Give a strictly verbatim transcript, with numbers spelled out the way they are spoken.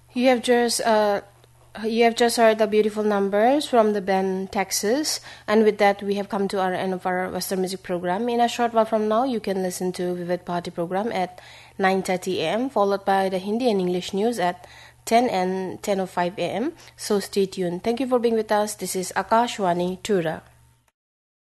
You have just uh, you have just heard the beautiful numbers from the band Texas, and with that we have come to our end of our Western music program. In a short while from now, you can listen to Vivid Party program at nine thirty a m, followed by the Hindi and English news at ten and ten oh five a m. So stay tuned. Thank you for being with us. This is Akashwani Tura.